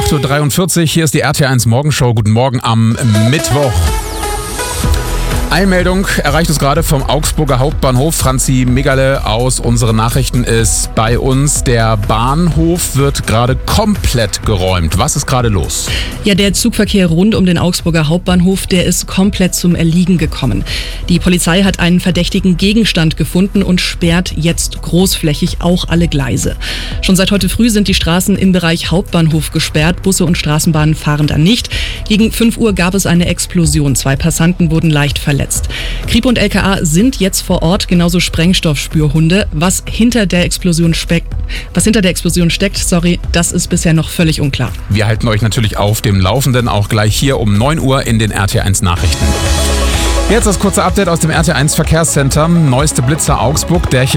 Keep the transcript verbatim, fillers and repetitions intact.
acht Uhr dreiundvierzig, hier ist die R T eins Morgenshow. Guten Morgen am Mittwoch. Eilmeldung erreicht uns gerade vom Augsburger Hauptbahnhof. Franzi Megale aus unseren Nachrichten ist bei uns. Der Bahnhof wird gerade komplett geräumt. Was ist gerade los? Ja, der Zugverkehr rund um den Augsburger Hauptbahnhof, der ist komplett zum Erliegen gekommen. Die Polizei hat einen verdächtigen Gegenstand gefunden und sperrt jetzt großflächig auch alle Gleise. Schon seit heute früh sind die Straßen im Bereich Hauptbahnhof gesperrt. Busse und Straßenbahnen fahren da nicht. Gegen fünf Uhr gab es eine Explosion. Zwei Passanten wurden leicht verletzt. Kripo und L K A sind jetzt vor Ort, genauso Sprengstoffspürhunde. Was hinter der Explosion steckt, was hinter der Explosion steckt, sorry, das ist bisher noch völlig unklar. Wir halten euch natürlich auf dem Laufenden, auch gleich hier um neun Uhr in den R T eins Nachrichten. Jetzt das kurze Update aus dem R T eins Verkehrscenter. Neueste Blitzer Augsburg. Der